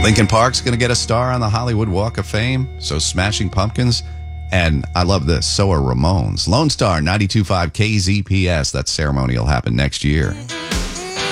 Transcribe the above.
Linkin Park's going to get a star on the Hollywood Walk of Fame. So Smashing Pumpkins. And I love this. So are Ramones. Lone Star 92.5 KZPS. That ceremony will happen next year.